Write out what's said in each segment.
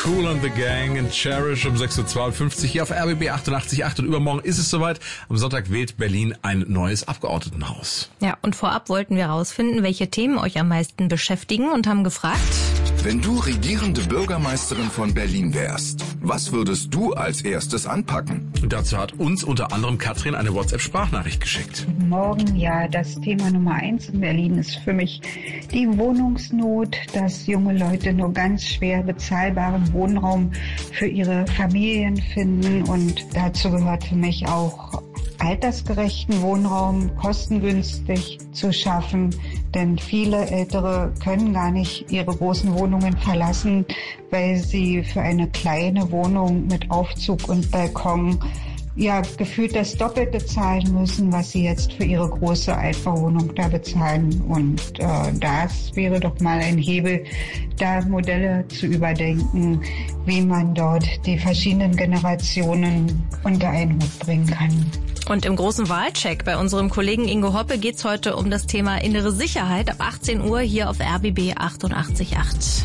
Kool and the Gang in Cherish um 6.52 Uhr hier auf RBB 88.8 und übermorgen ist es soweit. Am Sonntag wählt Berlin ein neues Abgeordnetenhaus. Ja, und vorab wollten wir herausfinden, welche Themen euch am meisten beschäftigen und haben gefragt: Wenn du regierende Bürgermeisterin von Berlin wärst, was würdest du als erstes anpacken? Und dazu hat uns unter anderem Katrin eine WhatsApp-Sprachnachricht geschickt. Guten Morgen, ja, das Thema Nummer 1 in Berlin ist für mich die Wohnungsnot, dass junge Leute nur ganz schwer bezahlbaren Wohnraum für ihre Familien finden, und dazu gehört für mich auch altersgerechten Wohnraum kostengünstig zu schaffen, denn viele Ältere können gar nicht ihre großen Wohnungen verlassen, weil sie für eine kleine Wohnung mit Aufzug und Balkon gefühlt das Doppelte zahlen müssen, was sie jetzt für ihre große Altbauwohnung da bezahlen. Und das wäre doch mal ein Hebel, da Modelle zu überdenken, wie man dort die verschiedenen Generationen unter einen Hut bringen kann. Und im großen Wahlcheck bei unserem Kollegen Ingo Hoppe geht's heute um das Thema innere Sicherheit ab 18 Uhr hier auf RBB 88.8.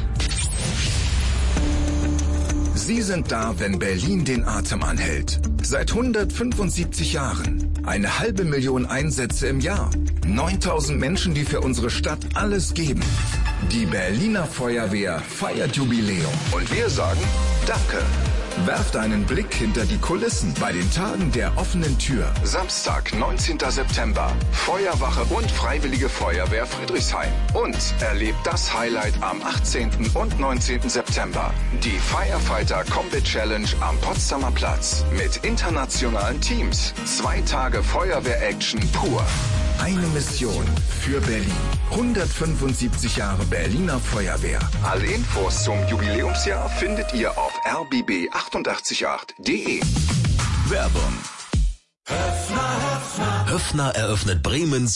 Sie sind da, wenn Berlin den Atem anhält. Seit 175 Jahren. 500.000 Einsätze im Jahr. 9.000 Menschen, die für unsere Stadt alles geben. Die Berliner Feuerwehr feiert Jubiläum. Und wir sagen Danke. Werft einen Blick hinter die Kulissen bei den Tagen der offenen Tür. Samstag, 19. September. Feuerwache und Freiwillige Feuerwehr Friedrichshain. Und erlebt das Highlight am 18. und 19. September. Die Firefighter Combat Challenge am Potsdamer Platz. Mit internationalen Teams. 2 Tage Feuerwehr-Action pur. Eine Mission für Berlin. 175 Jahre Berliner Feuerwehr. Alle Infos zum Jubiläumsjahr findet ihr auf rbb888.de. Werbung. Höffner eröffnet Bremens